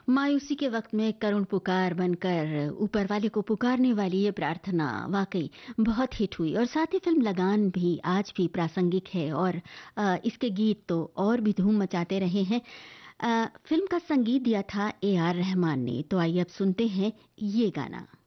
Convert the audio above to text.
मायूसी के वक्त में करुण पुकार बनकर ऊपर वाले को पुकारने वाली ये प्रार्थना वाकई बहुत हिट हुई और साथ ही फिल्म लगान भी आज भी प्रासंगिक है और इसके गीत तो और भी धूम मचाते रहे हैं। फिल्म का संगीत दिया था ए आर रहमान ने। तो आइए अब सुनते हैं ये गाना।